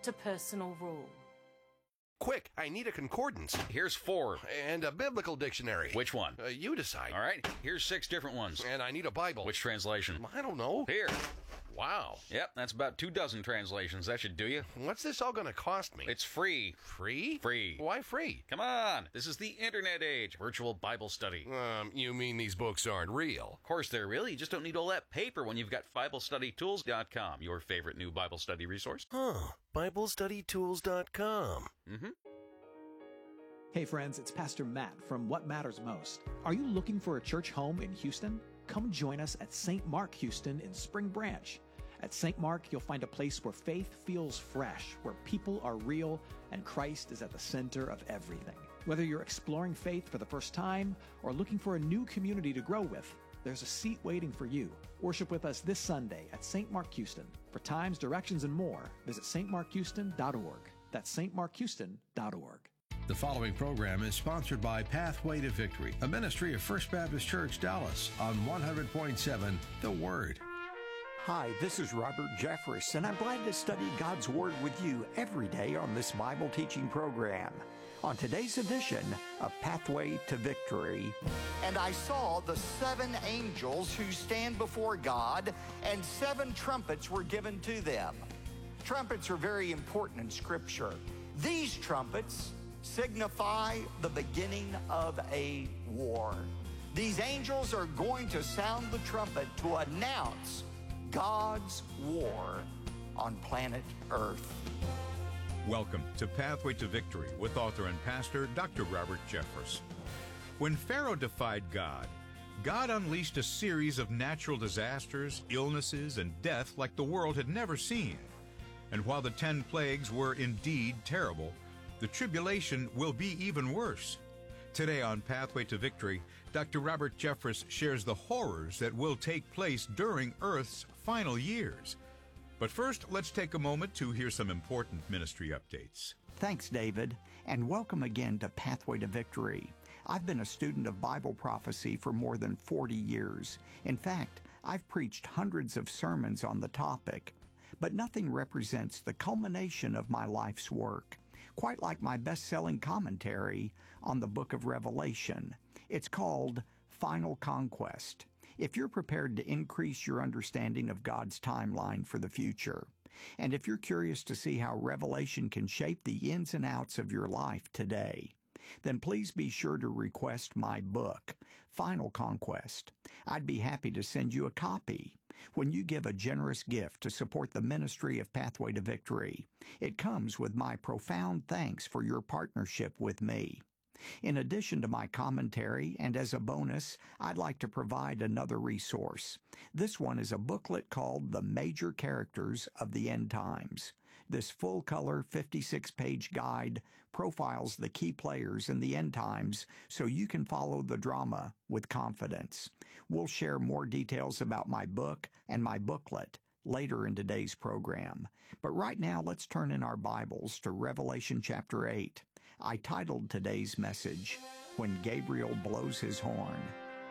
to personal rule. Quick, I need a concordance. Here's 4. And a biblical dictionary. Which one? You decide. All right, here's 6 different ones. And I need a Bible. Which translation? I don't know. Here. Wow. Yep, that's about 24 translations. That should do you. What's this all going to cost me? It's free. Free? Free. Why free? Come on. This is the internet age. Virtual Bible study. You mean these books aren't real? Of course they're real. You just don't need all that paper when you've got BibleStudyTools.com, your favorite new Bible study resource. BibleStudyTools.com. Mm-hmm. Hey friends, it's Pastor Matt from What Matters Most. Are you looking for a church home in Houston? Come join us at St. Mark Houston in Spring Branch. At St. Mark, you'll find a place where faith feels fresh, where people are real, and Christ is at the center of everything. Whether you're exploring faith for the first time or looking for a new community to grow with, there's a seat waiting for you. Worship with us this Sunday at St. Mark Houston. For times, directions, and more, visit stmarkhouston.org. That's stmarkhouston.org. The following program is sponsored by Pathway to Victory, a ministry of First Baptist Church, Dallas, on 100.7 The Word. Hi, this is Robert Jeffress, and I'm glad to study God's Word with you every day on this Bible teaching program. On today's edition of Pathway to Victory. And I saw the 7 angels who stand before God, and 7 trumpets were given to them. Trumpets are very important in Scripture. These trumpets signify the beginning of a war. These angels are going to sound the trumpet to announce God's war on planet Earth. Welcome to Pathway to Victory with author and pastor Dr. Robert Jeffress. When Pharaoh defied God, God unleashed a series of natural disasters, illnesses, and death like the world had never seen. And while the 10 plagues were indeed terrible, the tribulation will be even worse. Today on Pathway to Victory, Dr. Robert Jeffress shares the horrors that will take place during Earth's final years. But first, let's take a moment to hear some important ministry updates. Thanks, David, and welcome again to Pathway to Victory. I've been a student of Bible prophecy for more than 40 years. In fact, I've preached hundreds of sermons on the topic. But nothing represents the culmination of my life's work. Quite like my best-selling commentary on the book of Revelation. It's called Final Conquest. If you're prepared to increase your understanding of God's timeline for the future, and if you're curious to see how Revelation can shape the ins and outs of your life today, then please be sure to request my book, Final Conquest. I'd be happy to send you a copy when you give a generous gift to support the ministry of Pathway to Victory. It comes with my profound thanks for your partnership with me. In addition to my commentary, and as a bonus, I'd like to provide another resource. This one is a booklet called The Major Characters of the End Times. This full-color 56-page guide profiles the key players in the end times so you can follow the drama with confidence. We'll share more details about my book and my booklet later in today's program. But right now, let's turn in our Bibles to Revelation chapter 8. I titled today's message, When Gabriel Blows His Horn.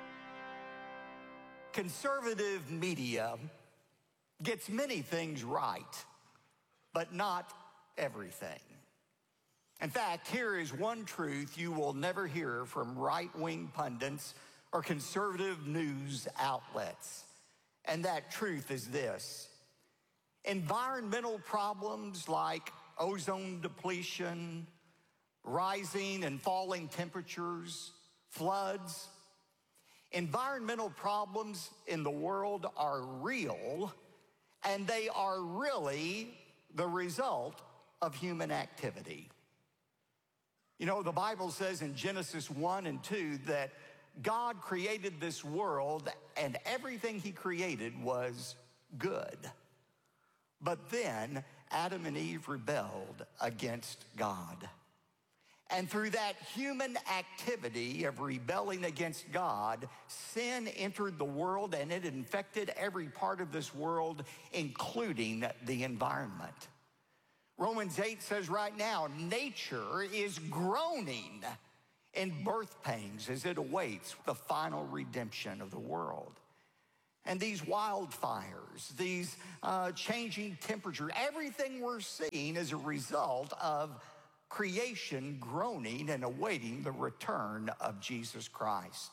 Conservative media gets many things right, but not everything. In fact, here is one truth you will never hear from right-wing pundits or conservative news outlets. And that truth is this: environmental problems like ozone depletion, rising and falling temperatures, floods, environmental problems in the world are real, and they are really the result of human activity. You know, the Bible says in Genesis 1 and 2 that God created this world and everything he created was good. But then Adam and Eve rebelled against God. And through that human activity of rebelling against God, sin entered the world and it infected every part of this world, including the environment. Romans 8 says right now, nature is groaning in birth pains as it awaits the final redemption of the world. And these wildfires, these changing temperature, everything we're seeing is a result of creation groaning and awaiting the return of Jesus Christ.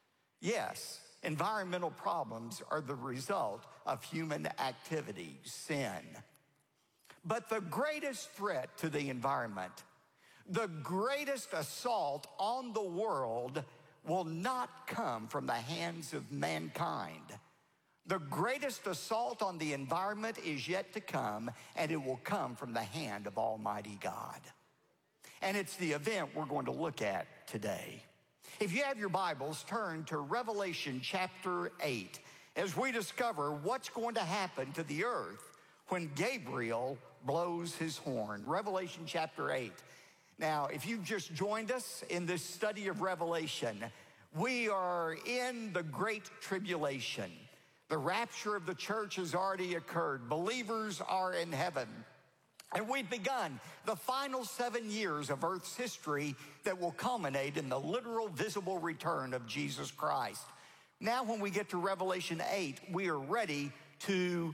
Yes, environmental problems are the result of human activity, sin. But the greatest threat to the environment, the greatest assault on the world will not come from the hands of mankind. The greatest assault on the environment is yet to come, and it will come from the hand of Almighty God. And it's the event we're going to look at today. If you have your Bibles, turn to Revelation chapter 8 as we discover what's going to happen to the earth when Gabriel blows his horn. Revelation chapter 8. Now, if you've just joined us in this study of Revelation, we are in the Great Tribulation. The rapture of the church has already occurred. Believers are in heaven. And we've begun the final 7 years of Earth's history that will culminate in the literal visible return of Jesus Christ. Now when we get to Revelation 8, we are ready to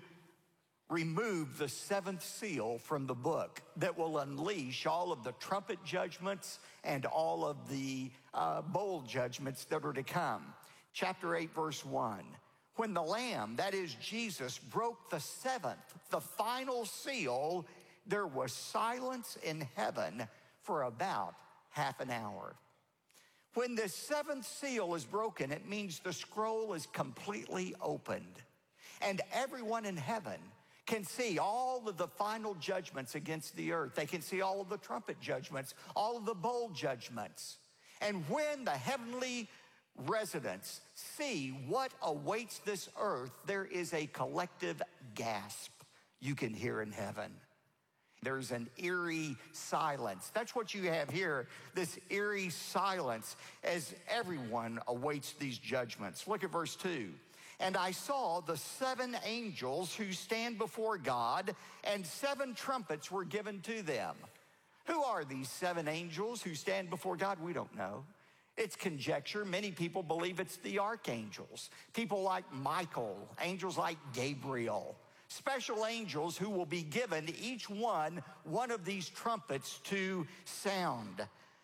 remove the seventh seal from the book that will unleash all of the trumpet judgments and all of the bowl judgments that are to come. Chapter 8, verse 1. When the Lamb, that is Jesus, broke the seventh, the final seal, there was silence in heaven for about half an hour. When the seventh seal is broken, it means the scroll is completely opened. And everyone in heaven can see all of the final judgments against the earth. They can see all of the trumpet judgments, all of the bowl judgments. And when the heavenly residents see what awaits this earth, there is a collective gasp you can hear in heaven. There's an eerie silence. That's what you have here, this eerie silence as everyone awaits these judgments. Look at verse 2. And I saw the 7 angels who stand before God, and 7 trumpets were given to them. Who are these 7 angels who stand before God? We don't know. It's conjecture. Many people believe it's the archangels. People like Michael, angels like Gabriel. Special angels who will be given each one of these trumpets to sound.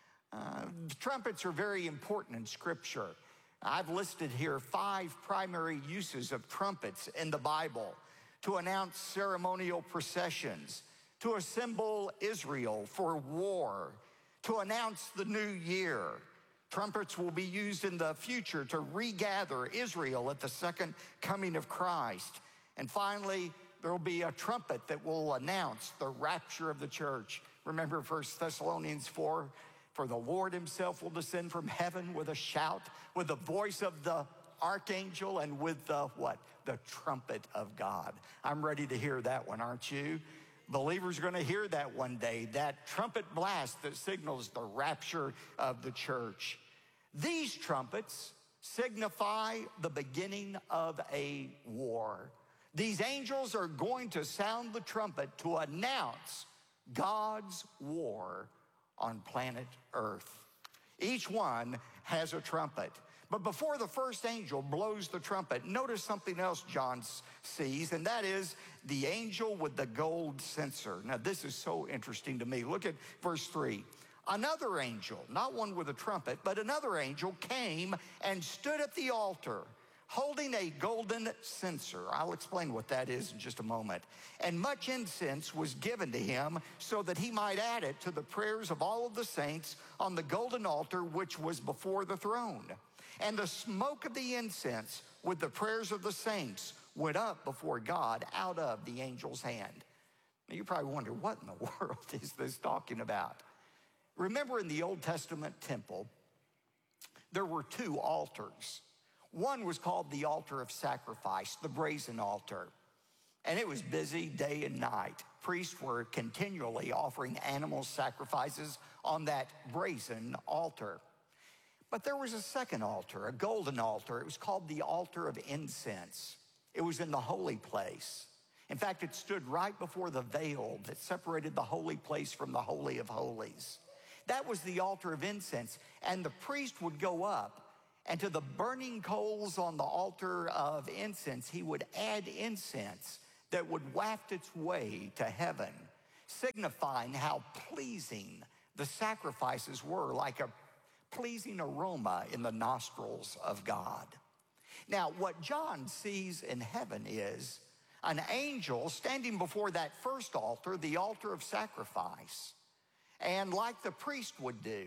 Trumpets are very important in Scripture. I've listed here 5 primary uses of trumpets in the Bible: to announce ceremonial processions, to assemble Israel for war, to announce the new year. Trumpets will be used in the future to regather Israel at the second coming of Christ. And finally, there will be a trumpet that will announce the rapture of the church. Remember 1 Thessalonians 4, for the Lord himself will descend from heaven with a shout, with the voice of the archangel, and with the what? The trumpet of God. I'm ready to hear that one, aren't you? Believers are going to hear that one day, that trumpet blast that signals the rapture of the church. These trumpets signify the beginning of a war. These angels are going to sound the trumpet to announce God's war on planet Earth. Each one has a trumpet. But before the first angel blows the trumpet, notice something else John sees, and that is the angel with the gold censer. Now, this is so interesting to me. Look at verse 3. Another angel, not one with a trumpet, but another angel came and stood at the altar, holding a golden censer. I'll explain what that is in just a moment. And much incense was given to him so that he might add it to the prayers of all of the saints on the golden altar which was before the throne. And the smoke of the incense with the prayers of the saints went up before God out of the angel's hand. Now you probably wonder, what in the world is this talking about? Remember, in the Old Testament temple, there were 2 altars. One was called the altar of sacrifice, the brazen altar. And it was busy day and night. Priests were continually offering animal sacrifices on that brazen altar. But there was a second altar, a golden altar. It was called the altar of incense. It was in the holy place. In fact, it stood right before the veil that separated the holy place from the Holy of Holies. That was the altar of incense. And the priest would go up And to the burning coals on the altar of incense, he would add incense that would waft its way to heaven, signifying how pleasing the sacrifices were, like a pleasing aroma in the nostrils of God. Now, what John sees in heaven is an angel standing before that first altar, the altar of sacrifice, and like the priest would do,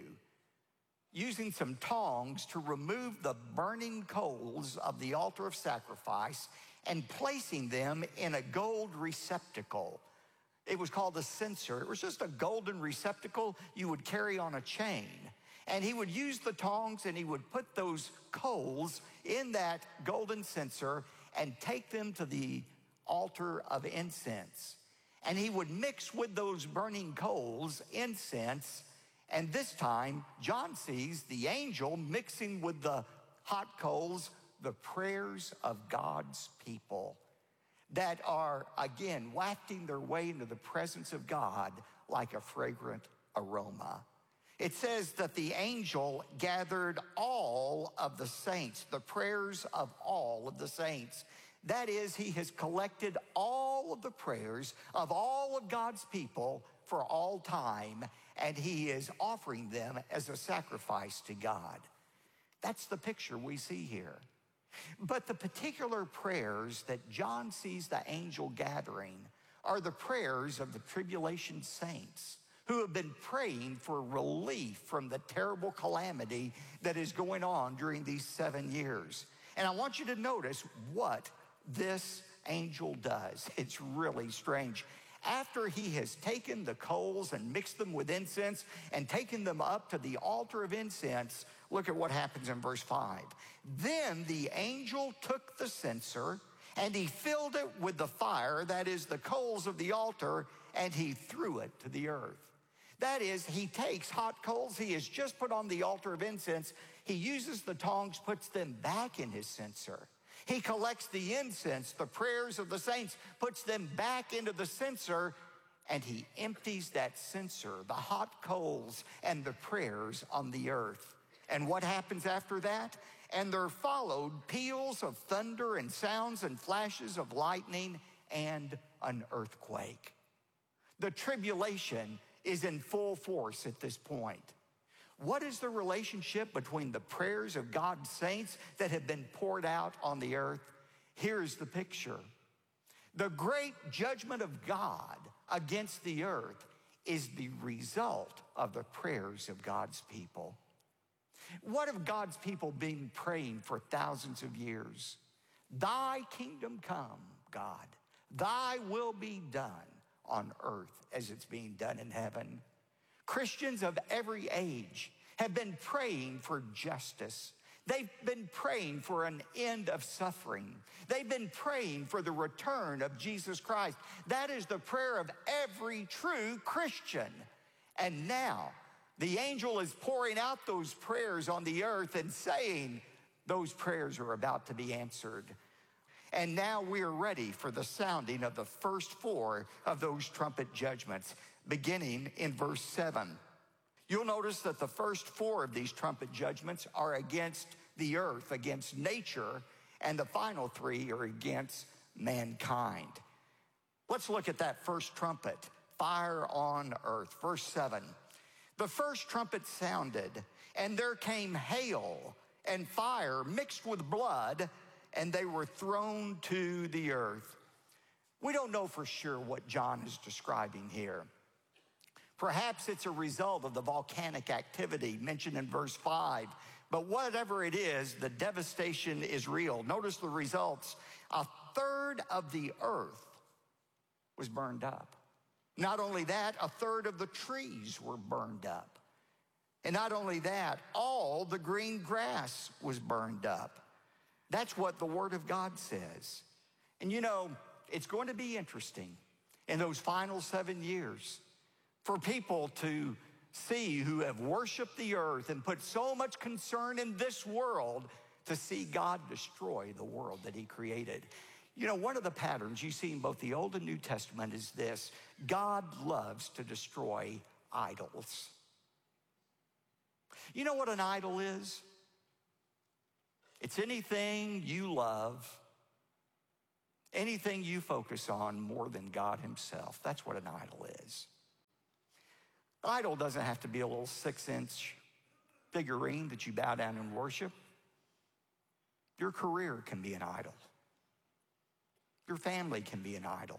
using some tongs to remove the burning coals of the altar of sacrifice and placing them in a gold receptacle. It was called a censer. It was just a golden receptacle you would carry on a chain. And he would use the tongs and he would put those coals in that golden censer and take them to the altar of incense. And he would mix with those burning coals incense. And this time, John sees the angel mixing with the hot coals the prayers of God's people that are, again, wafting their way into the presence of God like a fragrant aroma. It says that the angel gathered all of the saints, the prayers of all of the saints. That is, he has collected all of the prayers of all of God's people for all time, and he is offering them as a sacrifice to God. That's the picture we see here. But the particular prayers that John sees the angel gathering are the prayers of the tribulation saints who have been praying for relief from the terrible calamity that is going on during these 7 years. And I want you to notice what this angel does. It's really strange. After he has taken the coals and mixed them with incense and taken them up to the altar of incense, look at what happens in verse 5. Then the angel took the censer and he filled it with the fire, that is the coals of the altar, and he threw it to the earth. That is, he takes hot coals he has just put on the altar of incense, he uses the tongs, puts them back in his censer. He collects the incense, the prayers of the saints, puts them back into the censer, and he empties that censer, the hot coals and the prayers on the earth. And what happens after that? And there followed peals of thunder and sounds and flashes of lightning and an earthquake. The tribulation is in full force at this point. What is the relationship between the prayers of God's saints that have been poured out on the earth? Here's the picture. The great judgment of God against the earth is the result of the prayers of God's people. What have God's people been praying for thousands of years? Thy kingdom come, God. Thy will be done on earth as it's being done in heaven. Christians of every age have been praying for justice. They've been praying for an end of suffering. They've been praying for the return of Jesus Christ. That is the prayer of every true Christian. And now, the angel is pouring out those prayers on the earth and saying those prayers are about to be answered. And now we are ready for the sounding of the first 4 of those trumpet judgments, beginning in verse 7. You'll notice that the first 4 of these trumpet judgments are against the earth, against nature, and the final 3 are against mankind. Let's look at that first trumpet, fire on earth. Verse 7. The first trumpet sounded, and there came hail and fire mixed with blood, and they were thrown to the earth. We don't know for sure what John is describing here. Perhaps it's a result of the volcanic activity mentioned in verse 5. But whatever it is, the devastation is real. Notice the results. 1/3 of the earth was burned up. Not only that, 1/3 of the trees were burned up. And not only that, all the green grass was burned up. That's what the Word of God says. And you know, it's going to be interesting in those final 7 years for people to see who have worshiped the earth and put so much concern in this world to see God destroy the world that he created. You know, one of the patterns you see in both the Old and New Testament is this: God loves to destroy idols. You know what an idol is? It's anything you love, anything you focus on more than God himself. That's what an idol is. An idol doesn't have to be a little 6-inch figurine that you bow down and worship. Your career can be an idol. Your family can be an idol.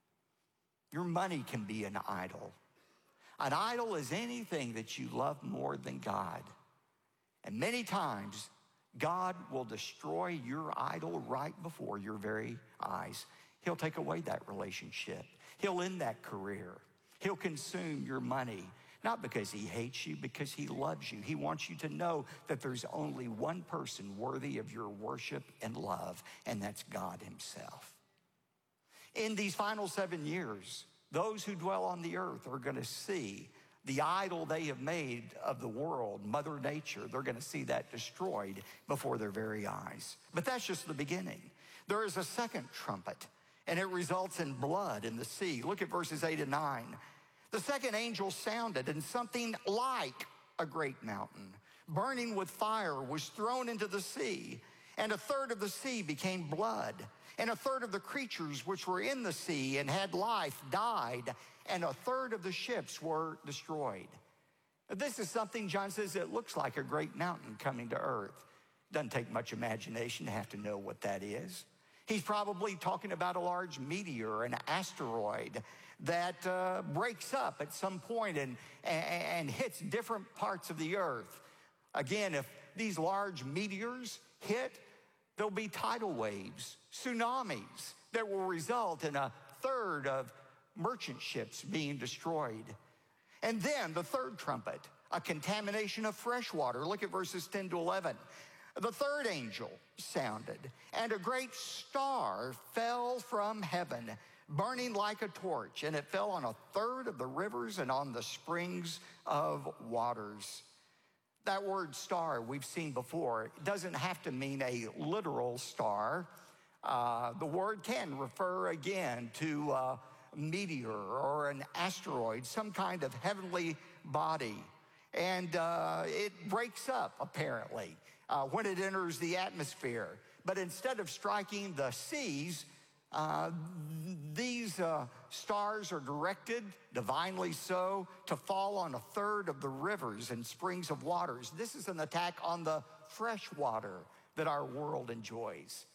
Your money can be an idol. An idol is anything that you love more than God. And many times, God will destroy your idol right before your very eyes. He'll take away that relationship. He'll end that career. He'll consume your money, not because he hates you, because he loves you. He wants you to know that there's only one person worthy of your worship and love, and that's God himself. In these final 7 years, those who dwell on the earth are going to see the idol they have made of the world, Mother Nature. They're going to see that destroyed before their very eyes. But that's just the beginning. There is a second trumpet, and it results in blood in the sea. Look at verses 8 and 9. The second angel sounded, and something like a great mountain, burning with fire, was thrown into the sea, and a third of the sea became blood, and a third of the creatures which were in the sea and had life died, and a third of the ships were destroyed. This is something, John says, it looks like a great mountain coming to earth. Doesn't take much imagination to have to know what that is. He's probably talking about a large meteor, an asteroid that breaks up at some point and hits different parts of the earth. Again, if these large meteors hit, there'll be tidal waves, tsunamis that will result in a third of merchant ships being destroyed. And then the third trumpet, a contamination of fresh water. Look at verses 10 to 11. The third angel sounded, and a great star fell from heaven, burning like a torch, and it fell on a third of the rivers and on the springs of waters. That word star we've seen before. It doesn't have to mean a literal star. The word can refer again to a meteor or an asteroid, some kind of heavenly body. And it breaks up, apparently, when it enters the atmosphere. But instead of striking the seas, these stars are directed, divinely so, to fall on a third of the rivers and springs of waters. This is an attack on the fresh water that our world enjoys.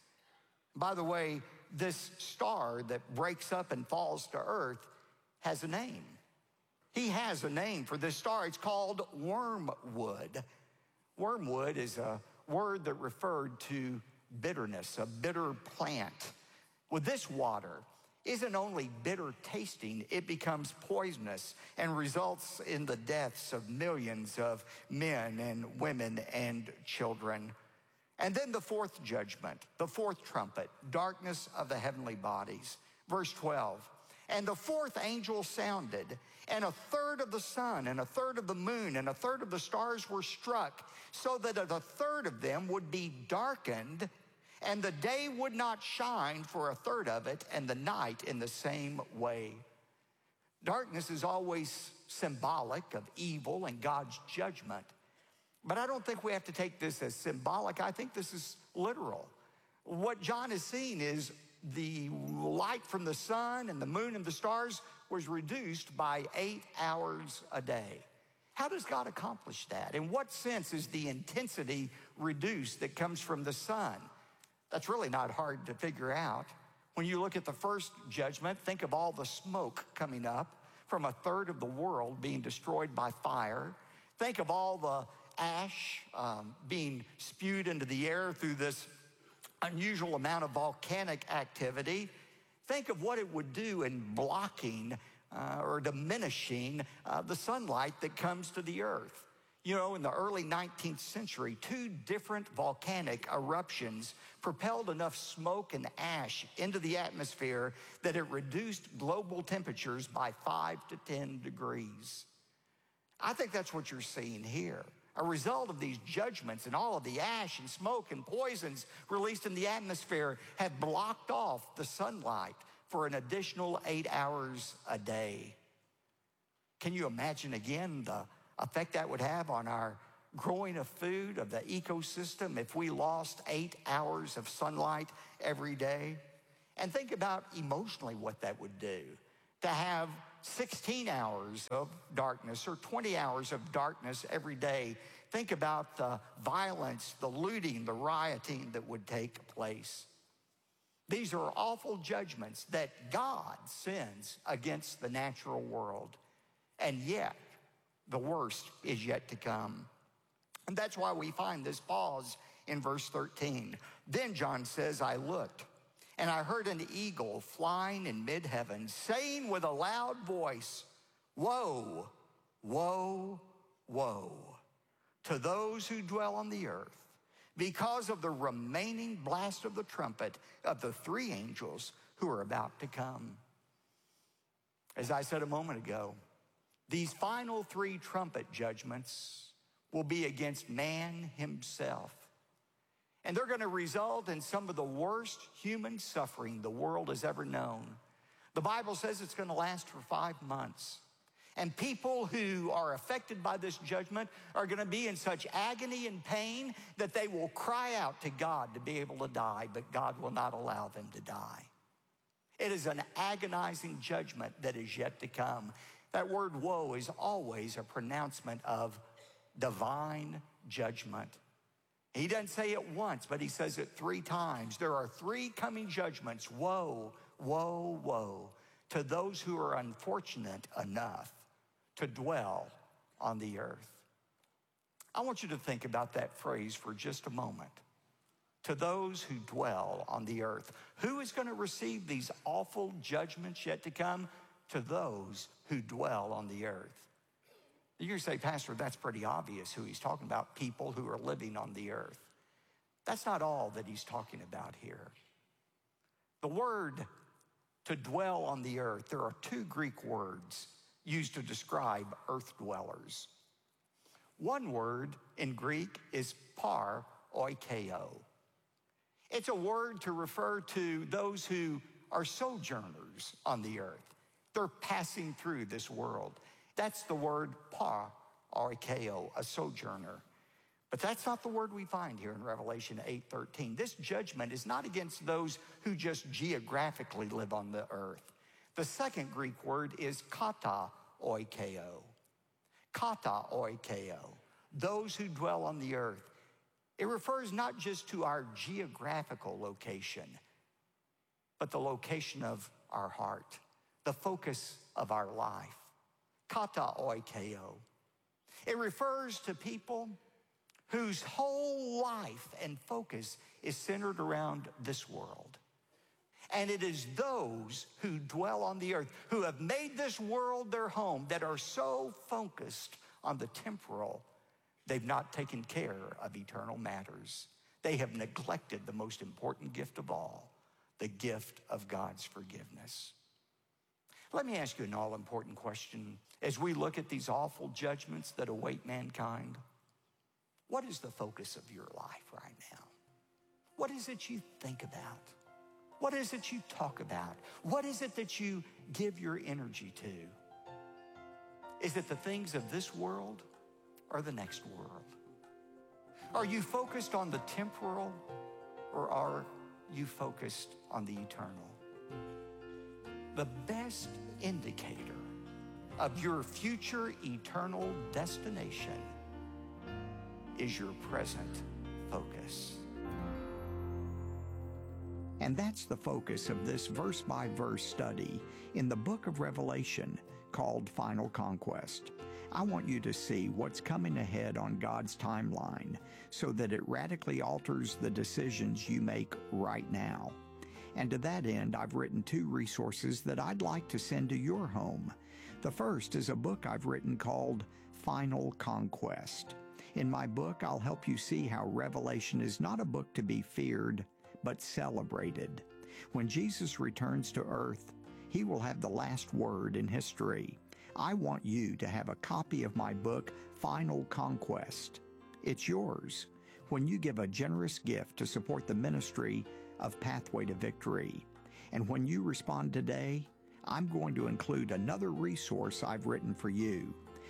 By the way, this star that breaks up and falls to earth has a name. He has a name for this star. It's called wormwood. Wormwood is a word that referred to bitterness, a bitter plant. Well, this water isn't only bitter tasting, it becomes poisonous and results in the deaths of millions of men and women and children. And then the fourth judgment, the fourth trumpet, darkness of the heavenly bodies. Verse 12, and the fourth angel sounded, and a third of the sun and a third of the moon and a third of the stars were struck, so that a third of them would be darkened, and the day would not shine for a third of it, and the night in the same way. Darkness is always symbolic of evil and God's judgment. But I don't think we have to take this as symbolic. I think this is literal. What John is seeing is the light from the sun and the moon and the stars was reduced by 8 hours a day. How does God accomplish that? In what sense is the intensity reduced that comes from the sun? That's really not hard to figure out. When you look at the first judgment, think of all the smoke coming up from a third of the world being destroyed by fire. Think of all the ash being spewed into the air through this unusual amount of volcanic activity. Think of what it would do in blocking or diminishing the sunlight that comes to the earth. You know, in the early 19th century, 2 different volcanic eruptions propelled enough smoke and ash into the atmosphere that it reduced global temperatures by 5 to 10 degrees. I think that's what you're seeing here. A result of these judgments and all of the ash and smoke and poisons released in the atmosphere have blocked off the sunlight for an additional 8 hours a day. Can you imagine again the effect that would have on our growing of food, of the ecosystem, if we lost 8 hours of sunlight every day? And think about emotionally what that would do. To have 16 hours of darkness or 20 hours of darkness every day. Think about the violence, the looting, the rioting that would take place. These are awful judgments that God sends against the natural world. And yet, the worst is yet to come. And that's why we find this pause in verse 13. Then John says, I looked, and I heard an eagle flying in mid-heaven, saying with a loud voice, Woe, woe, woe, to those who dwell on the earth, because of the remaining blast of the trumpet of the 3 angels who are about to come. As I said a moment ago, these final 3 trumpet judgments will be against man himself. And they're going to result in some of the worst human suffering the world has ever known. The Bible says it's going to last for 5 months. And people who are affected by this judgment are going to be in such agony and pain that they will cry out to God to be able to die, but God will not allow them to die. It is an agonizing judgment that is yet to come. That word woe is always a pronouncement of divine judgment. He doesn't say it once, but he says it 3 times. There are 3 coming judgments. Woe, woe, woe to those who are unfortunate enough to dwell on the earth. I want you to think about that phrase for just a moment. To those who dwell on the earth. Who is going to receive these awful judgments yet to come? To those who dwell on the earth. You're going to say, Pastor, that's pretty obvious who he's talking about, people who are living on the earth. That's not all that he's talking about here. The word to dwell on the earth, there are 2 Greek words used to describe earth dwellers. One word in Greek is par oikeo. It's a word to refer to those who are sojourners on the earth. They're passing through this world. That's the word par oikeo, a sojourner. But that's not the word we find here in Revelation 8:13. This judgment is not against those who just geographically live on the earth. The second Greek word is kata oikeo. Kata oikeo, those who dwell on the earth. It refers not just to our geographical location, but the location of our heart, the focus of our life. Kata oikeo. It refers to people whose whole life and focus is centered around this world. And it is those who dwell on the earth, who have made this world their home, that are so focused on the temporal, they've not taken care of eternal matters. They have neglected the most important gift of all, the gift of God's forgiveness. Let me ask you an all-important question. As we look at these awful judgments that await mankind, what is the focus of your life right now? What is it you think about? What is it you talk about? What is it that you give your energy to? Is it the things of this world or the next world? Are you focused on the temporal, or are you focused on the eternal? The best indicator of your future eternal destination is your present focus. And that's the focus of this verse-by-verse study in the book of Revelation called Final Conquest. I want you to see what's coming ahead on God's timeline so that it radically alters the decisions you make right now. And to that end, I've written 2 resources that I'd like to send to your home. The first is a book I've written called Final Conquest. In my book, I'll help you see how Revelation is not a book to be feared, but celebrated. When Jesus returns to earth, he will have the last word in history. I want you to have a copy of my book, Final Conquest. It's yours when you give a generous gift to support the ministry of Pathway to Victory. And when you respond today, I'm going to include another resource I've written for you.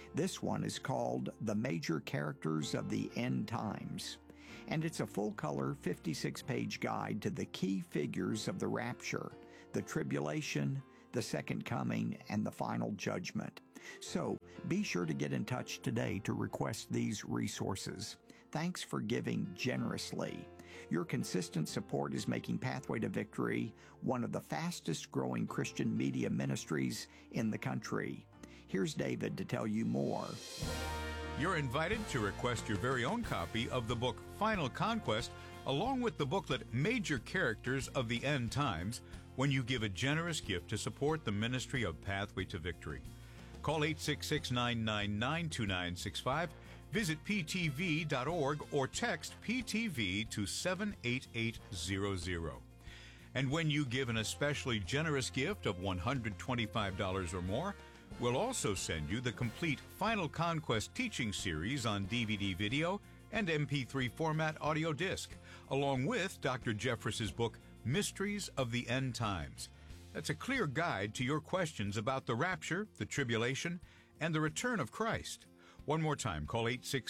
This one is called The Major Characters of the End Times, and it's a full-color 56-page guide to the key figures of the rapture, the tribulation, the second coming, and the final judgment. So be sure to get in touch today to request these resources. Thanks for giving generously. Your consistent support is making Pathway to Victory one of the fastest-growing Christian media ministries in the country. Here's David to tell you more. You're invited to request your very own copy of the book Final Conquest, along with the booklet Major Characters of the End Times, when you give a generous gift to support the ministry of Pathway to Victory. Call 866-999-2965, visit ptv.org, or text PTV to 78800. And when you give an especially generous gift of $125 or more, we'll also send you the complete Final Conquest teaching series on DVD video and MP3 format audio disc, along with Dr. Jeffress's book, Mysteries of the End Times. That's a clear guide to your questions about the rapture, the tribulation, and the return of Christ. One more time, call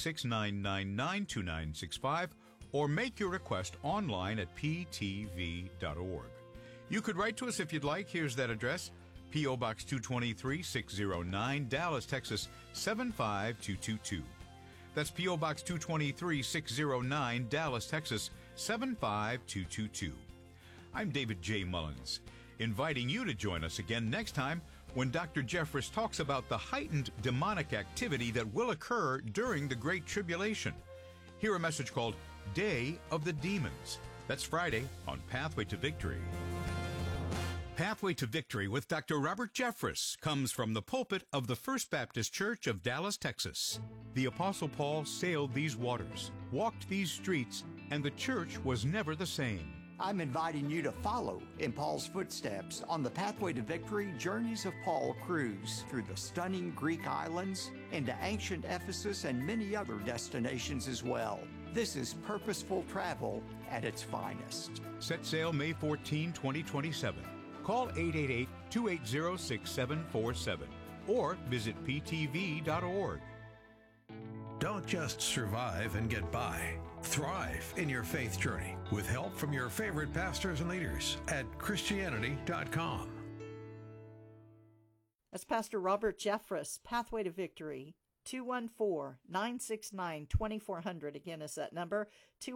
866-999-2965 or make your request online at ptv.org. You could write to us if you'd like. Here's that address: P.O. Box 223, 609, Dallas, Texas 75222. That's P.O. Box 223, 609, Dallas, Texas 75222. I'm David J. Mullins, inviting you to join us again next time when Dr. Jeffress talks about the heightened demonic activity that will occur during the Great Tribulation. Hear a message called Day of the Demons. That's Friday on Pathway to Victory. Pathway to Victory with Dr. Robert Jeffress comes from the pulpit of the First Baptist Church of Dallas, Texas. The Apostle Paul sailed these waters, walked these streets, and the church was never the same. I'm inviting you to follow in Paul's footsteps on the Pathway to Victory Journeys of Paul cruise through the stunning Greek islands, into ancient Ephesus, and many other destinations as well. This is purposeful travel at its finest. Set sail May 14, 2027. Call 888-280-6747 or visit ptv.org. Don't just survive and get by. Thrive in your faith journey with help from your favorite pastors and leaders at Christianity.com. That's Pastor Robert Jeffress, Pathway to Victory. 214-969-2400. Again, is that number,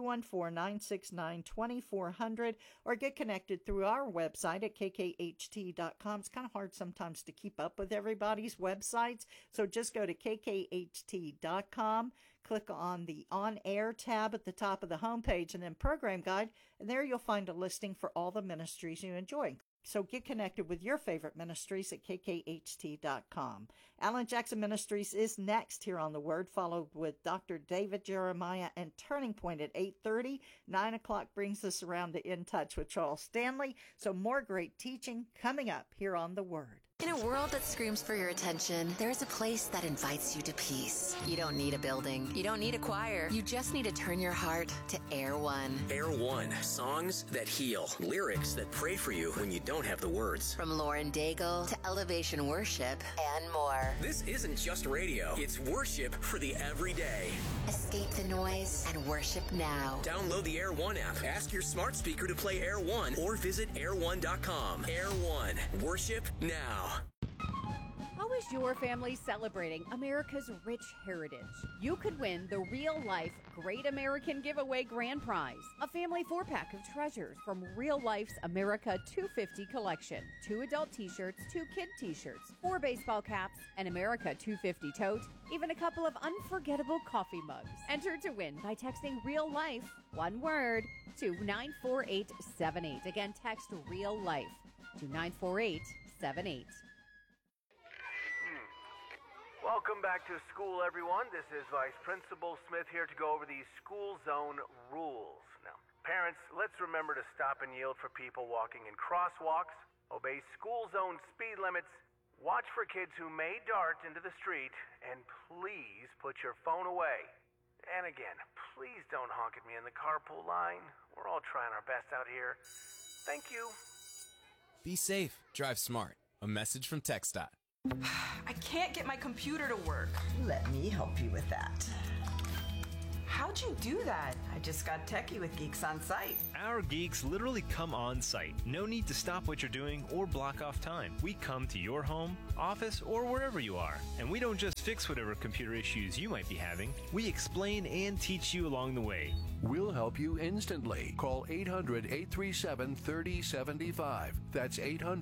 214-969-2400, or get connected through our website at kkht.com. It's kind of hard sometimes to keep up with everybody's websites, so just go to kkht.com, click on the On Air tab at the top of the homepage, and then Program Guide, and there you'll find a listing for all the ministries you enjoy. So get connected with your favorite ministries at kkht.com. Alan Jackson Ministries is next here on The Word, followed with Dr. David Jeremiah and Turning Point at 8:30. 9 o'clock brings us around to In Touch with Charles Stanley. So more great teaching coming up here on The Word. In a world that screams for your attention, there is a place that invites you to peace. You don't need a building. You don't need a choir. You just need to turn your heart to Air One. Air One. Songs that heal. Lyrics that pray for you when you don't have the words. From Lauren Daigle to Elevation Worship and more. This isn't just radio. It's worship for the everyday. Escape the noise and worship now. Download the Air One app. Ask your smart speaker to play Air One or visit air1.com. Air One. Worship now. How is your family celebrating America's rich heritage? You could win the Real Life Great American Giveaway Grand Prize, a family 4-pack of treasures from Real Life's America 250 collection. 2 adult t-shirts, 2 kid t-shirts, 4 baseball caps, an America 250 tote, even a couple of unforgettable coffee mugs. Enter to win by texting Real Life, one word, to 94878. Again, text Real Life to 94878. Welcome back to school, everyone. This is Vice Principal Smith here to go over these school zone rules. Now, parents, let's remember to stop and yield for people walking in crosswalks, obey school zone speed limits, watch for kids who may dart into the street, and please put your phone away. And again, please don't honk at me in the carpool line. We're all trying our best out here. Thank you. Be safe. Drive smart. A message from TxDOT. I can't get my computer to work. Let me help you with that. How'd you do that? I just got techie with Geeks on Site. Our geeks literally come on site. No need to stop what you're doing or block off time. We come to your home, office, or wherever you are. And we don't just fix whatever computer issues you might be having. We explain and teach you along the way. We'll help you instantly. Call 800-837-3075. That's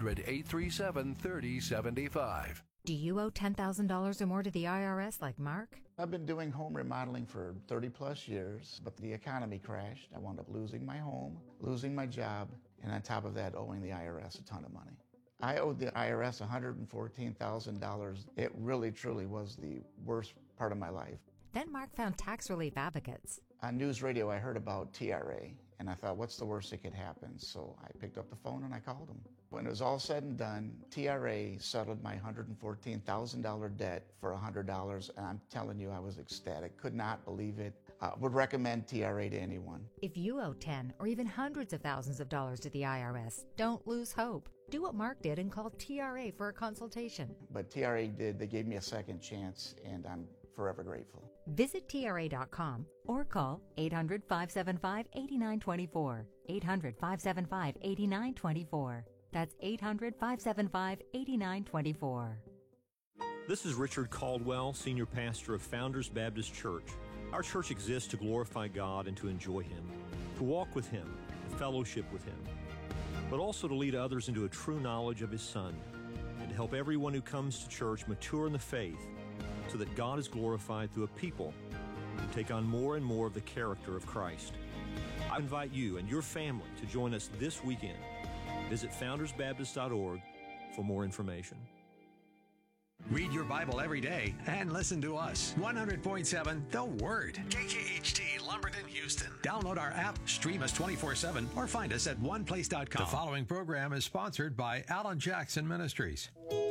800-837-3075. Do you owe $10,000 or more to the IRS like Mark? I've been doing home remodeling for 30 plus years, but the economy crashed. I wound up losing my home, losing my job, and on top of that, owing the IRS a ton of money. I owed the IRS $114,000. It really, truly was the worst part of my life. Then Mark found Tax Relief Advocates. On news radio, I heard about TRA, and I thought, what's the worst that could happen? So I picked up the phone and I called them. When it was all said and done, TRA settled my $114,000 debt for $100, and I'm telling you, I was ecstatic. Could not believe it. Would recommend TRA to anyone. If you owe 10 or even hundreds of thousands of dollars to the IRS, don't lose hope. Do what Mark did and call TRA for a consultation. But TRA did. They gave me a second chance, and I'm forever grateful. Visit TRA.com or call 800-575-8924. 800-575-8924. That's 800-575-8924. This is Richard Caldwell, Senior Pastor of Founders Baptist Church. Our church exists to glorify God and to enjoy Him, to walk with Him, to fellowship with Him, but also to lead others into a true knowledge of His Son, and to help everyone who comes to church mature in the faith so that God is glorified through a people who take on more and more of the character of Christ. I invite you and your family to join us this weekend. Visit foundersbaptist.org for more information. Read your Bible every day and listen to us. 100.7 The Word. KKHT Lumberton, Houston. Download our app, stream us 24/7, or find us at oneplace.com. The following program is sponsored by Alan Jackson Ministries.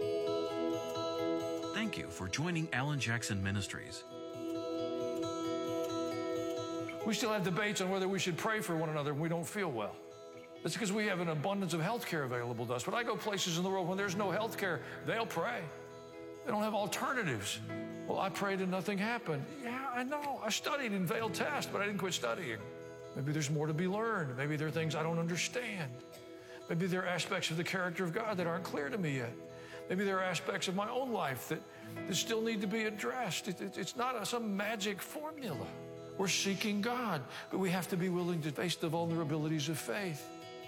Thank you for joining Alan Jackson Ministries. We still have debates on whether we should pray for one another when we don't feel well. It's because we have an abundance of health care available to us. But I go places in the world when there's no health care, they'll pray. They don't have alternatives. Well, I prayed and nothing happened. Yeah, I know. I studied and failed tests, but I didn't quit studying. Maybe there's more to be learned. Maybe there are things I don't understand. Maybe there are aspects of the character of God that aren't clear to me yet. Maybe there are aspects of my own life that still need to be addressed. It's not some magic formula. We're seeking God, but we have to be willing to face the vulnerabilities of faith.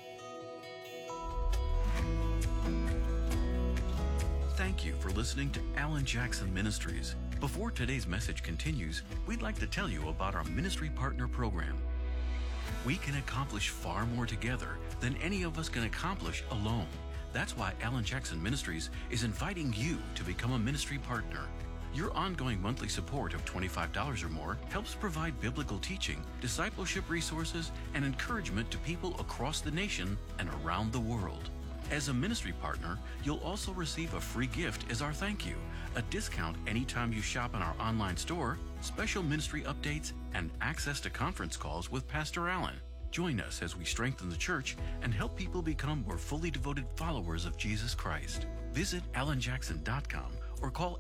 Thank you for listening to Alan Jackson Ministries. Before today's message continues, we'd like to tell you about our Ministry Partner Program. We can accomplish far more together than any of us can accomplish alone. That's why Alan Jackson Ministries is inviting you to become a ministry partner. Your ongoing monthly support of $25 or more helps provide biblical teaching, discipleship resources, and encouragement to people across the nation and around the world. As a ministry partner, you'll also receive a free gift as our thank you, a discount anytime you shop in our online store, special ministry updates, and access to conference calls with Pastor Allen. Join us as we strengthen the church and help people become more fully devoted followers of Jesus Christ. Visit alanjackson.com or call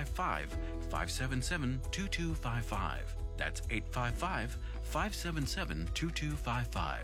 855-577-2255. That's 855-577-2255.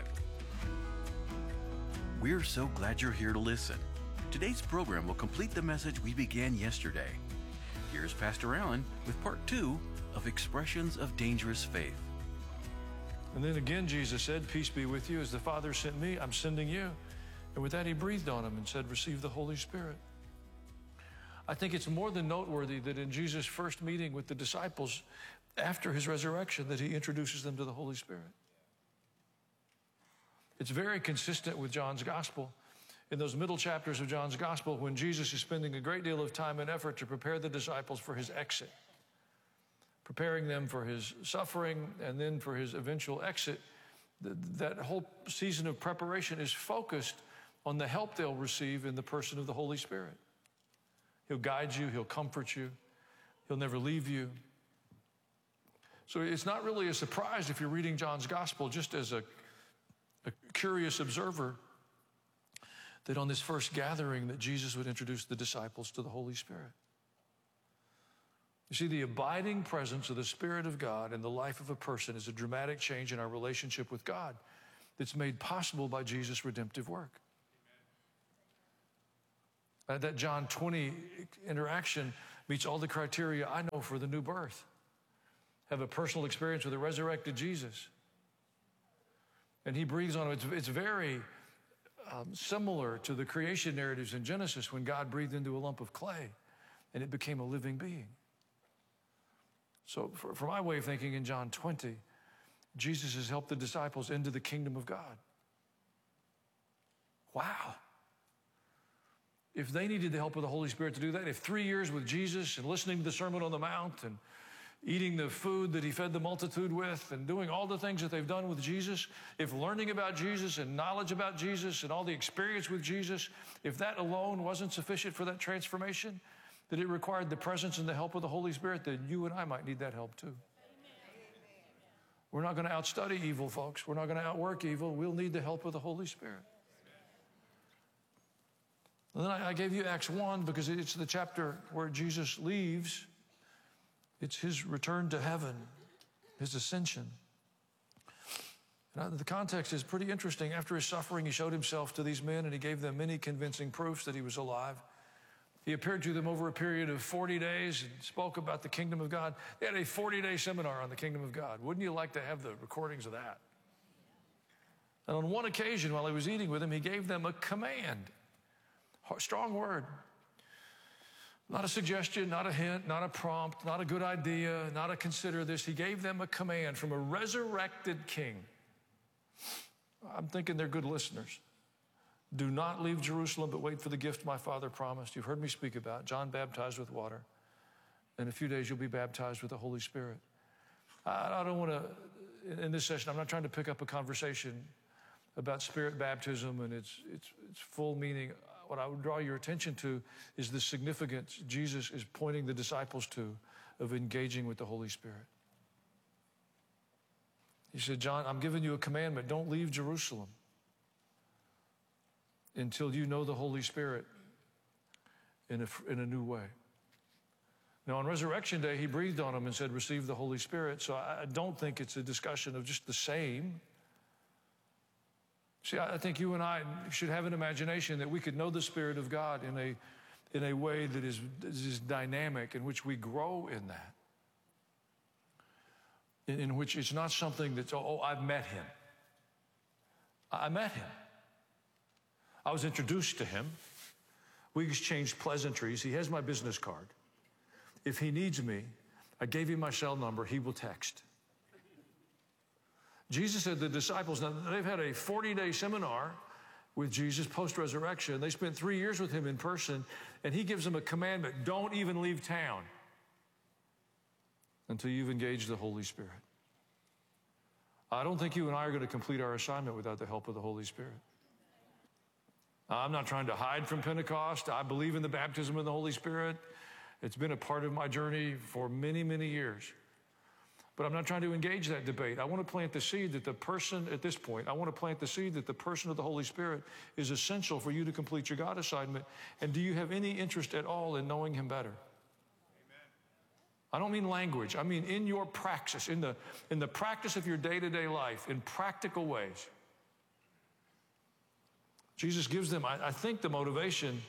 We're so glad you're here to listen. Today's program will complete the message we began yesterday. Here's Pastor Allen with part 2 of Expressions of Dangerous Faith. And then again, Jesus said, "Peace be with you. As the Father sent me, I'm sending you." And with that, he breathed on him and said, "Receive the Holy Spirit." I think it's more than noteworthy that in Jesus' first meeting with the disciples after his resurrection, that he introduces them to the Holy Spirit. It's very consistent with John's Gospel. In those middle chapters of John's Gospel, when Jesus is spending a great deal of time and effort to prepare the disciples for his exit, preparing them for his suffering and then for his eventual exit, that whole season of preparation is focused on the help they'll receive in the person of the Holy Spirit. He'll guide you, he'll comfort you, he'll never leave you. So it's not really a surprise if you're reading John's Gospel just as a curious observer that on this first gathering that Jesus would introduce the disciples to the Holy Spirit. You see, the abiding presence of the Spirit of God in the life of a person is a dramatic change in our relationship with God that's made possible by Jesus' redemptive work. That John 20 interaction meets all the criteria I know for the new birth. Have a personal experience with a resurrected Jesus. And he breathes on him. It's very similar to the creation narratives in Genesis when God breathed into a lump of clay and it became a living being. So for my way of thinking, in John 20, Jesus has helped the disciples into the kingdom of God. Wow. If they needed the help of the Holy Spirit to do that, if 3 years with Jesus and listening to the Sermon on the Mount and eating the food that he fed the multitude with and doing all the things that they've done with Jesus, if learning about Jesus and knowledge about Jesus and all the experience with Jesus, if that alone wasn't sufficient for that transformation, that it required the presence and the help of the Holy Spirit, then you and I might need that help too. We're not going to outstudy evil, folks. We're not going to outwork evil. We'll need the help of the Holy Spirit. And then I gave you Acts 1 because it's the chapter where Jesus leaves. It's his return to heaven, his ascension. And the context is pretty interesting. After his suffering, he showed himself to these men and he gave them many convincing proofs that he was alive. He appeared to them over a period of 40 days and spoke about the kingdom of God. They had a 40-day seminar on the kingdom of God. Wouldn't you like to have the recordings of that? And on one occasion, while he was eating with them, he gave them a command. Strong word. Not a suggestion, not a hint, not a prompt, not a good idea, not a consider this. He gave them a command from a resurrected king. I'm thinking they're good listeners. Do not leave Jerusalem, but wait for the gift my Father promised. You've heard me speak about John baptized with water. In a few days, you'll be baptized with the Holy Spirit. I don't want to, in this session, I'm not trying to pick up a conversation about Spirit baptism and its full meaning. What I would draw your attention to is the significance Jesus is pointing the disciples to of engaging with the Holy Spirit. He said, John, I'm giving you a commandment. Don't leave Jerusalem until you know the Holy Spirit in a new way. Now, on Resurrection Day, he breathed on them and said, receive the Holy Spirit. So I don't think it's a discussion of just the same. See, I think you and I should have an imagination that we could know the Spirit of God in a way that is dynamic, in which we grow in that. In which it's not something that's, oh, I've met him. I met him. I was introduced to him. We exchanged pleasantries. He has my business card. If he needs me, I gave him my cell number. He will text. Jesus said to the disciples, now they've had a 40-day seminar with Jesus post-resurrection. They spent 3 years with him in person, and he gives them a commandment: don't even leave town until you've engaged the Holy Spirit. I don't think you and I are going to complete our assignment without the help of the Holy Spirit. I'm not trying to hide from Pentecost. I believe in the baptism of the Holy Spirit. It's been a part of my journey for many, many years. But I'm not trying to engage that debate. I want to plant the seed that the person, at this point, I want to plant the seed that the person of the Holy Spirit is essential for you to complete your God assignment. And do you have any interest at all in knowing him better? Amen. I don't mean language. I mean in your praxis, in the practice of your day-to-day life, in practical ways. Jesus gives them, I think, the motivation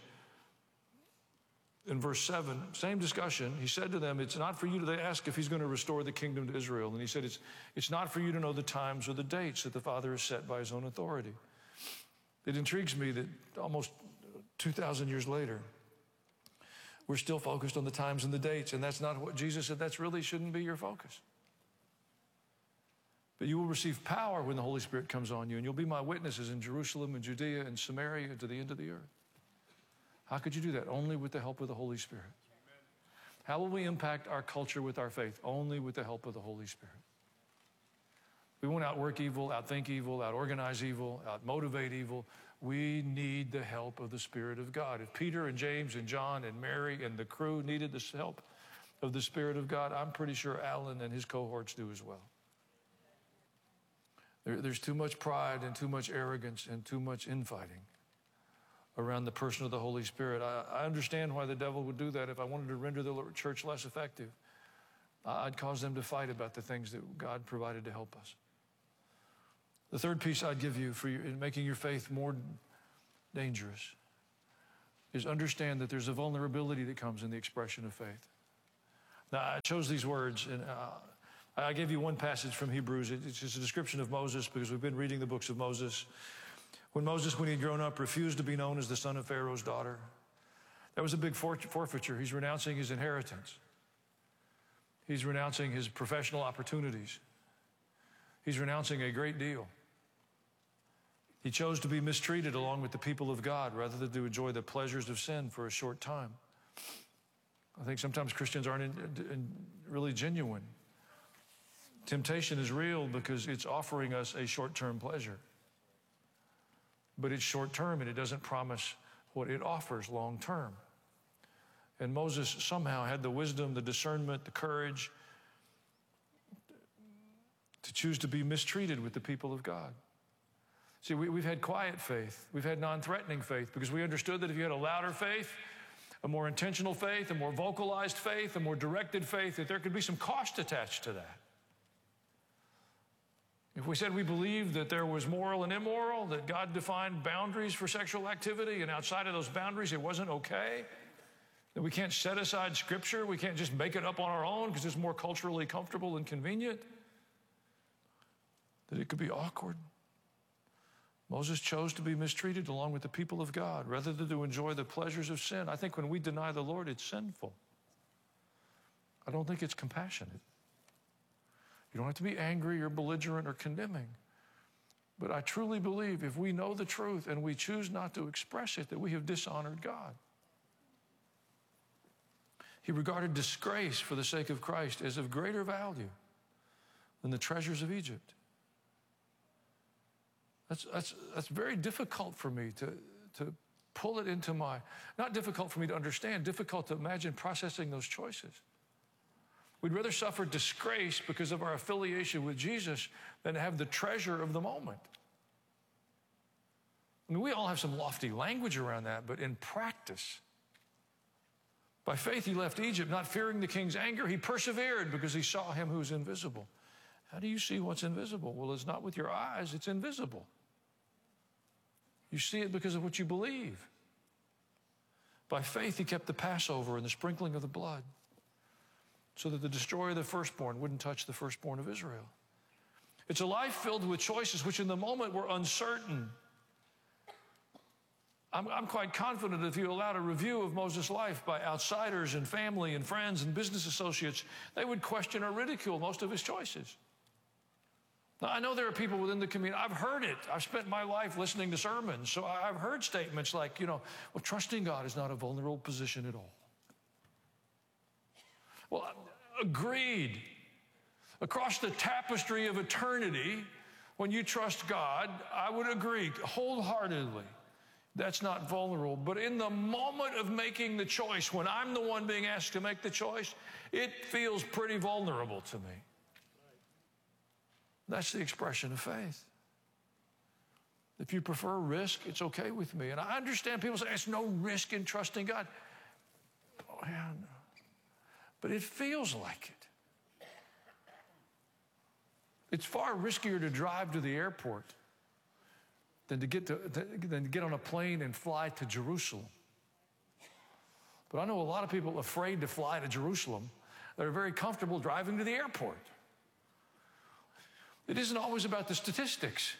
in verse 7, same discussion. He said to them, it's not for you to, they ask if he's going to restore the kingdom to Israel. And he said, it's not for you to know the times or the dates that the Father has set by his own authority. It intrigues me that almost 2,000 years later, we're still focused on the times and the dates. And that's not what Jesus said. That's really shouldn't be your focus. But you will receive power when the Holy Spirit comes on you, and you'll be my witnesses in Jerusalem and Judea and Samaria and to the end of the earth. How could you do that? Only with the help of the Holy Spirit. Amen. How will we impact our culture with our faith? Only with the help of the Holy Spirit. We won't outwork evil, outthink evil, outorganize evil, outmotivate evil. We need the help of the Spirit of God. If Peter and James and John and Mary and the crew needed the help of the Spirit of God, I'm pretty sure Alan and his cohorts do as well. There's too much pride and too much arrogance and too much infighting around the person of the Holy Spirit. I understand why the devil would do that. If I wanted to render the church less effective, I'd cause them to fight about the things that God provided to help us. The third piece I'd give you in making your faith more dangerous is understand that there's a vulnerability that comes in the expression of faith. Now, I chose these words, and I gave you one passage from Hebrews. It's just a description of Moses because we've been reading the books of Moses. When Moses, when he'd grown up, refused to be known as the son of Pharaoh's daughter, that was a big forfeiture. He's renouncing his inheritance. He's renouncing his professional opportunities. He's renouncing a great deal. He chose to be mistreated along with the people of God rather than to enjoy the pleasures of sin for a short time. I think sometimes Christians aren't really genuine. Temptation is real because it's offering us a short-term pleasure. But it's short-term and it doesn't promise what it offers long-term. And Moses somehow had the wisdom, the discernment, the courage to choose to be mistreated with the people of God. See, we've had quiet faith. We've had non-threatening faith because we understood that if you had a louder faith, a more intentional faith, a more vocalized faith, a more directed faith, that there could be some cost attached to that. If we said we believed that there was moral and immoral, that God defined boundaries for sexual activity, and outside of those boundaries it wasn't okay, that we can't set aside Scripture, we can't just make it up on our own because it's more culturally comfortable and convenient, that it could be awkward. Moses chose to be mistreated along with the people of God rather than to enjoy the pleasures of sin. I think when we deny the Lord, it's sinful. I don't think it's compassionate. You don't have to be angry or belligerent or condemning. But I truly believe if we know the truth and we choose not to express it, that we have dishonored God. He regarded disgrace for the sake of Christ as of greater value than the treasures of Egypt. That's very difficult for me to pull it into my, not difficult for me to understand, difficult to imagine processing those choices. We'd rather suffer disgrace because of our affiliation with Jesus than to have the treasure of the moment. I mean, we all have some lofty language around that, but in practice, by faith he left Egypt, not fearing the king's anger. He persevered because he saw him who is invisible. How do you see what's invisible? Well, it's not with your eyes, it's invisible. You see it because of what you believe. By faith he kept the Passover and the sprinkling of the blood, so that the destroyer of the firstborn wouldn't touch the firstborn of Israel. It's a life filled with choices which in the moment were uncertain. I'm quite confident if you allowed a review of Moses' life by outsiders and family and friends and business associates, they would question or ridicule most of his choices. Now, I know there are people within the community, I've heard it. I've spent my life listening to sermons, so I've heard statements like, well, trusting God is not a vulnerable position at all. Well, agreed. Across the tapestry of eternity, when you trust God, I would agree wholeheartedly. That's not vulnerable. But in the moment of making the choice, when I'm the one being asked to make the choice, it feels pretty vulnerable to me. That's the expression of faith. If you prefer risk, it's okay with me. And I understand people say, there's no risk in trusting God. Oh, yeah, no. But it feels like it. It's far riskier to drive to the airport than to get on a plane and fly to Jerusalem. But I know a lot of people afraid to fly to Jerusalem that are very comfortable driving to the airport. It isn't always about the statistics.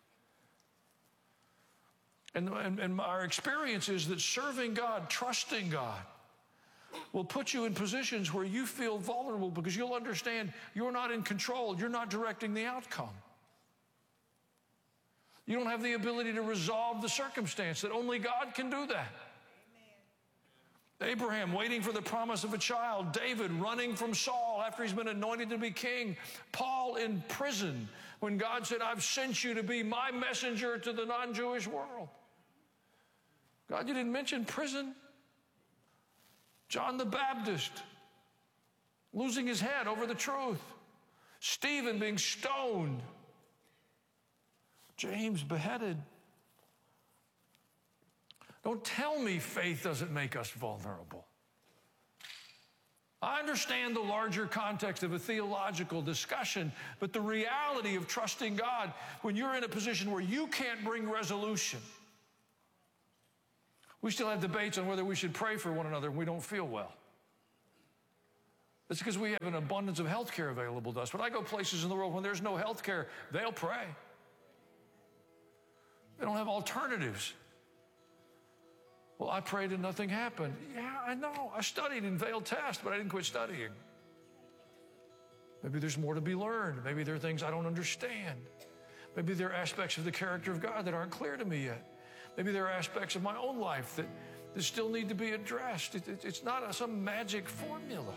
And our experience is that serving God, trusting God, will put you in positions where you feel vulnerable because you'll understand you're not in control. You're not directing the outcome. You don't have the ability to resolve the circumstance, that only God can do that. Amen. Abraham waiting for the promise of a child. David running from Saul after he's been anointed to be king. Paul in prison when God said, I've sent you to be my messenger to the non-Jewish world. God, you didn't mention prison. John the Baptist losing his head over the truth. Stephen being stoned. James beheaded. Don't tell me faith doesn't make us vulnerable. I understand the larger context of a theological discussion, but the reality of trusting God when you're in a position where you can't bring resolution. We still have debates on whether we should pray for one another when we don't feel well. It's because we have an abundance of health care available to us. When I go places in the world when there's no health care, they'll pray. They don't have alternatives. Well, I prayed and nothing happened. Yeah, I know. I studied and failed tests, but I didn't quit studying. Maybe there's more to be learned. Maybe there are things I don't understand. Maybe there are aspects of the character of God that aren't clear to me yet. Maybe there are aspects of my own life that still need to be addressed. It's not some magic formula.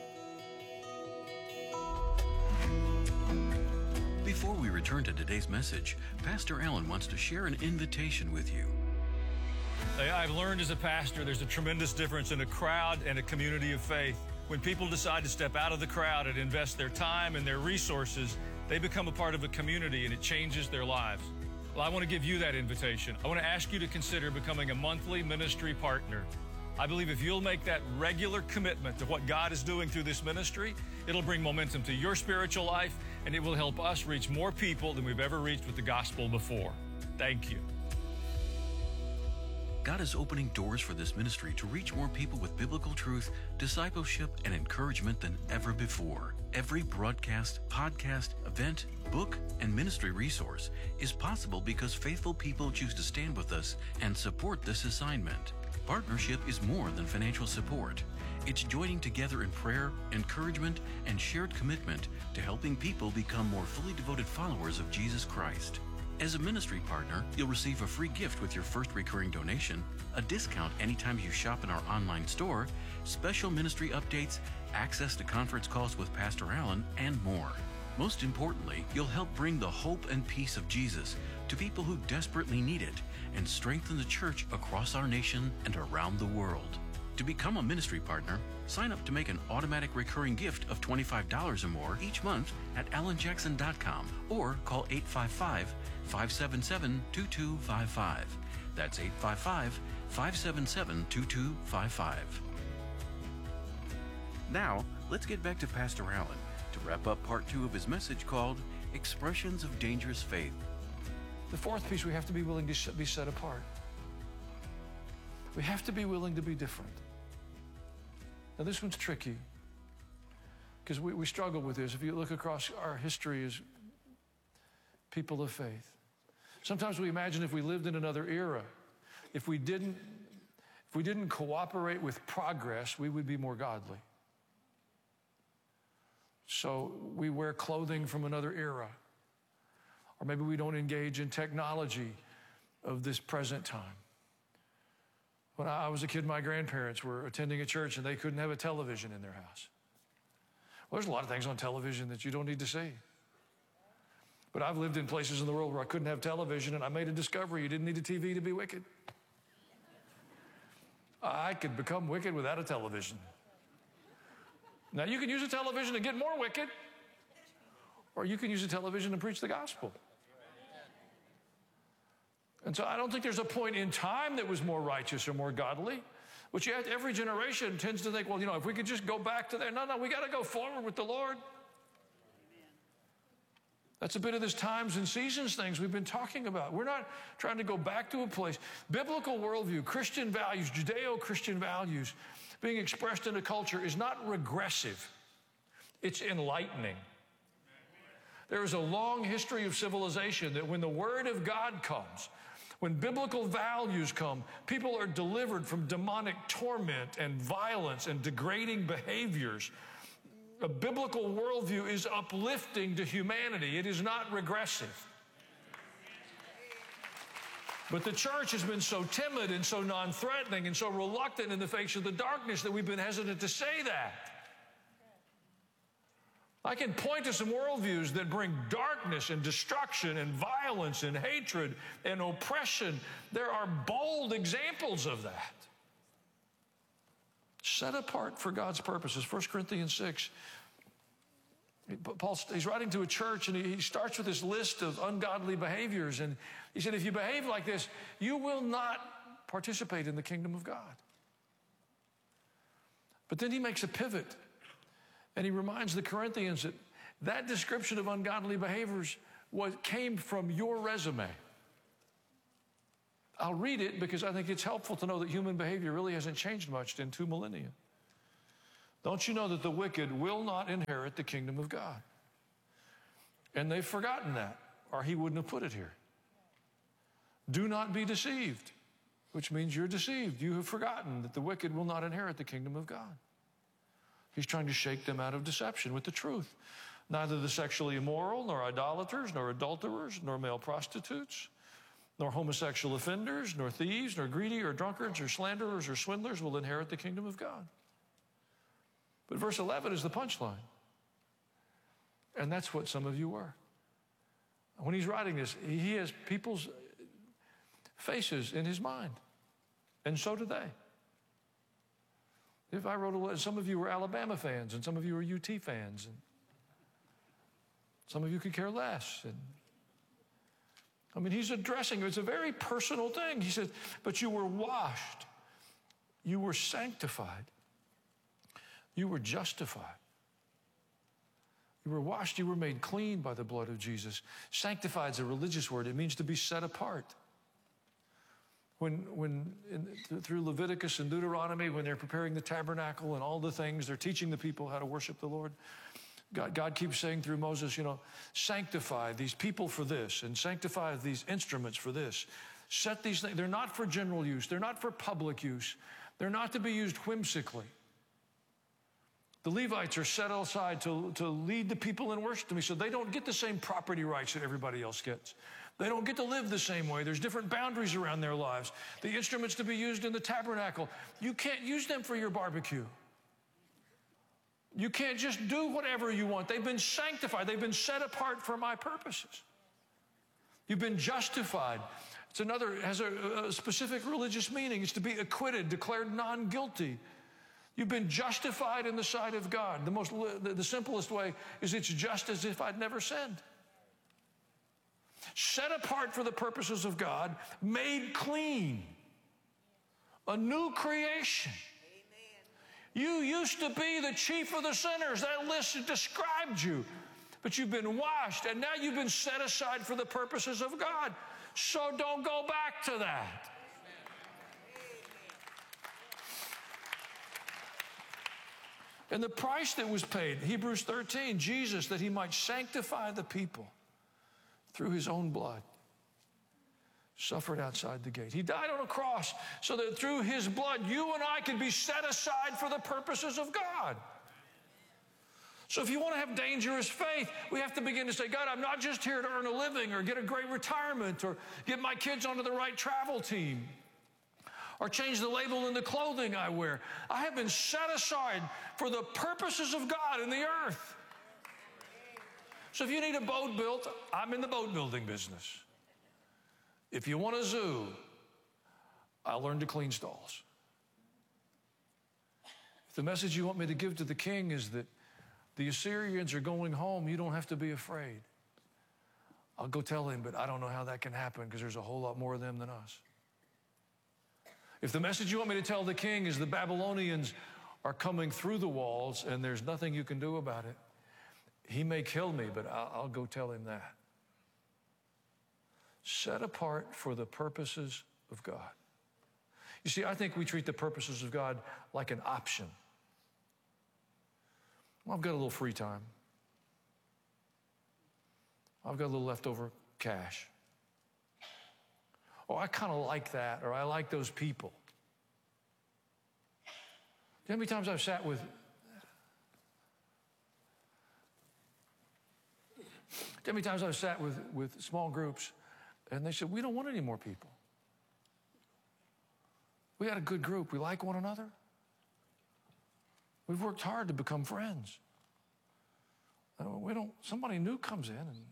Before we return to today's message, Pastor Allen wants to share an invitation with you. I've learned as a pastor there's a tremendous difference in a crowd and a community of faith. When people decide to step out of the crowd and invest their time and their resources, they become a part of a community and it changes their lives. Well, I want to give you that invitation. I want to ask you to consider becoming a monthly ministry partner. I believe if you'll make that regular commitment to what God is doing through this ministry, it'll bring momentum to your spiritual life and it will help us reach more people than we've ever reached with the gospel before. Thank you. God is opening doors for this ministry to reach more people with biblical truth, discipleship, and encouragement than ever before. Every broadcast, podcast, event, book, and ministry resource is possible because faithful people choose to stand with us and support this assignment. Partnership is more than financial support. It's joining together in prayer, encouragement, and shared commitment to helping people become more fully devoted followers of Jesus Christ. As a ministry partner, you'll receive a free gift with your first recurring donation, a discount anytime you shop in our online store, special ministry updates, access to conference calls with Pastor Allen, and more. Most importantly, you'll help bring the hope and peace of Jesus to people who desperately need it and strengthen the church across our nation and around the world. To become a ministry partner, sign up to make an automatic recurring gift of $25 or more each month at alanjackson.com or call 855-577-2255. That's 855-577-2255. Now, let's get back to Pastor Allen to wrap up part 2 of his message called Expressions of Dangerous Faith. The fourth piece, we have to be willing to be set apart. We have to be willing to be different. Now, this one's tricky because we struggle with this. If you look across our history as people of faith, sometimes we imagine if we lived in another era, if we didn't cooperate with progress, we would be more godly. So we wear clothing from another era, or maybe we don't engage in technology of this present time. When I was a kid, my grandparents were attending a church and they couldn't have a television in their house. Well, there's a lot of things on television that you don't need to see. But I've lived in places in the world where I couldn't have television, and I made a discovery: you didn't need a TV to be wicked. I could become wicked without a television. Now, you can use a television to get more wicked, or you can use a television to preach the gospel. And so I don't think there's a point in time that was more righteous or more godly. But yet every generation tends to think, well, if we could just go back to there. No, we got to go forward with the Lord. That's a bit of this times and seasons things we've been talking about. We're not trying to go back to a place. Biblical worldview, Christian values, Judeo-Christian values being expressed in a culture is not regressive. It's enlightening. There is a long history of civilization that when the Word of God comes, when biblical values come, people are delivered from demonic torment and violence and degrading behaviors. A biblical worldview is uplifting to humanity. It is not regressive. But the church has been so timid and so non-threatening and so reluctant in the face of the darkness that we've been hesitant to say that. I can point to some worldviews that bring darkness and destruction and violence and hatred and oppression. There are bold examples of that. Set apart for God's purposes. 1 Corinthians 6. He's writing to a church, and he starts with this list of ungodly behaviors. And he said, if you behave like this, you will not participate in the kingdom of God. But then he makes a pivot, and he reminds the Corinthians that that description of ungodly behaviors came from your resume. I'll read it because I think it's helpful to know that human behavior really hasn't changed much in 2 millennia. Don't you know that the wicked will not inherit the kingdom of God? And they've forgotten that, or he wouldn't have put it here. Do not be deceived, which means you're deceived. You have forgotten that the wicked will not inherit the kingdom of God. He's trying to shake them out of deception with the truth. Neither the sexually immoral, nor idolaters, nor adulterers, nor male prostitutes, nor homosexual offenders, nor thieves, nor greedy, or drunkards, or slanderers, or swindlers will inherit the kingdom of God. But verse 11 is the punchline. And that's what some of you were. When he's writing this, he has people's faces in his mind. And so do they. If I wrote a letter, some of you were Alabama fans, and some of you were UT fans, and some of you could care less. And I mean, he's addressing, it's a very personal thing. He says, but you were washed, you were sanctified, you were justified. You were washed, you were made clean by the blood of Jesus. Sanctified is a religious word. It means to be set apart. Through Leviticus and Deuteronomy, when they're preparing the tabernacle and all the things, they're teaching the people how to worship the Lord. God keeps saying through Moses, sanctify these people for this and sanctify these instruments for this. Set these things. They're not for general use. They're not for public use. They're not to be used whimsically. The Levites are set aside to lead the people in worship to me, so they don't get the same property rights that everybody else gets. They don't get to live the same way. There's different boundaries around their lives. The instruments to be used in the tabernacle, you can't use them for your barbecue. You can't just do whatever you want. They've been sanctified. They've been set apart for my purposes. You've been justified. It has a specific religious meaning. It's to be acquitted, declared non-guilty. You've been justified in the sight of God. The simplest way is it's just as if I'd never sinned. Set apart for the purposes of God, made clean, a new creation. You used to be the chief of the sinners. That list described you. But you've been washed, and now you've been set aside for the purposes of God. So don't go back to that. And the price that was paid, Hebrews 13, Jesus, that he might sanctify the people through his own blood, suffered outside the gate. He died on a cross so that through his blood, you and I could be set aside for the purposes of God. So if you want to have dangerous faith, we have to begin to say, God, I'm not just here to earn a living or get a great retirement or get my kids onto the right travel team or change the label in the clothing I wear. I have been set aside for the purposes of God in the earth. So if you need a boat built, I'm in the boat building business. If you want a zoo, I'll learn to clean stalls. If the message you want me to give to the king is that the Assyrians are going home, you don't have to be afraid. I'll go tell him, but I don't know how that can happen because there's a whole lot more of them than us. If the message you want me to tell the king is the Babylonians are coming through the walls and there's nothing you can do about it, he may kill me, but I'll go tell him that. Set apart for the purposes of God. You see, I think we treat the purposes of God like an option. Well, I've got a little free time. I've got a little leftover cash. Oh, I kind of like that, or I like those people. You know how many times I've sat with small groups, and they said, we don't want any more people. We had a good group. We like one another. We've worked hard to become friends. Somebody new comes in and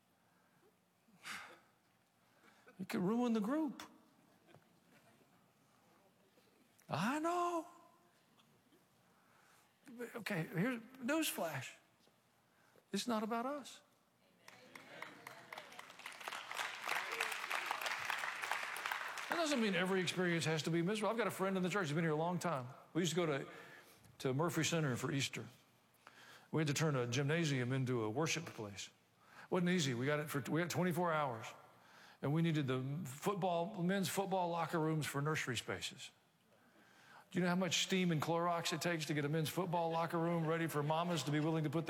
you could ruin the group. I know. Okay, here's newsflash. It's not about us. That doesn't mean every experience has to be miserable. I've got a friend in the church who's been here a long time. We used to go to Murphy Center for Easter. We had to turn a gymnasium into a worship place. Wasn't easy. We had 24 hours. And we needed the men's football locker rooms for nursery spaces. Do you know how much steam and Clorox it takes to get a men's football locker room ready for mamas to be willing to put their